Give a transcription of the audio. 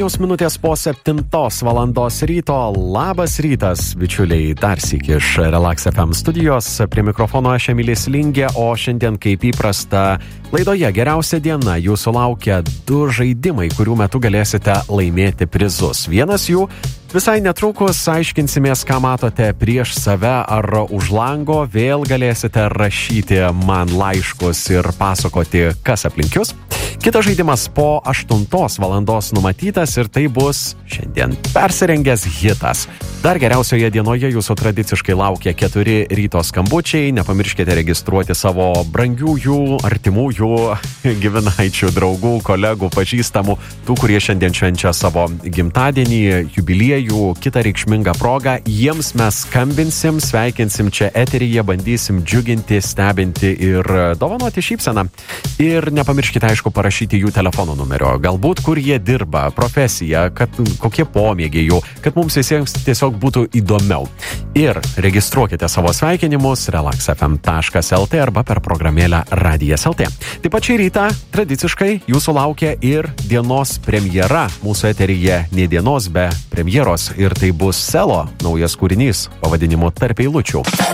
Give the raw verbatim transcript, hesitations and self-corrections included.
aštuonios minutės po septintos valandos ryto. Labas rytas, bičiuliai, dar sykį iš Relax F M studijos. Prie mikrofono aš Emilis Lingė, o šiandien kaip įprasta laidoje Geriausia diena jūsų laukia du žaidimai, kurių metu galėsite laimėti prizus. Vienas jų visai netrukus aiškinsimės, ką matote prieš save ar už lango. Vėl galėsite rašyti man laiškus ir pasakoti, kas aplinkius. Kitas žaidimas po aštuntos valandos numatytas ir tai bus šiandien persirengęs hitas. Dar geriausioje dienoje jūsų tradiciškai laukia keturi ryto skambučiai. Nepamirškite registruoti savo brangiųjų, artimųjų, giminaičių, draugų, kolegų, pažįstamų, tų, kurie šiandien švenčia savo gimtadienį, jubiliejų, kitą reikšmingą progą. Jiems mes skambinsim, sveikinsim čia eteryje, bandysim džiuginti, stebinti ir dovanoti šypseną. Ir nepamirškite, aišku, parašyti jų telefono numerio. Galbūt, kur jie dirba, profesija, kad, kokie pomėgiai jų, kad mums visiems tiesiog būtų įdomiau. Ir registruokite savo sveikinimus relax f m taškas l t arba per programėlę Radijas taškas l t. Taip pat šį rytą tradiciškai jūsų laukia ir dienos premjera. Mūsų eteryje ne dienos be premjeros ir tai bus Selo naujas kūrinys pavadinimu Tarp eilučių.